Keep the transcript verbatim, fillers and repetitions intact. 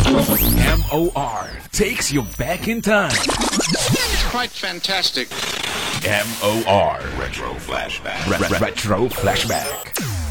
M O R takes you back in time. It's quite fantastic. M O R Retro Flashback. Re- Retro Flashback.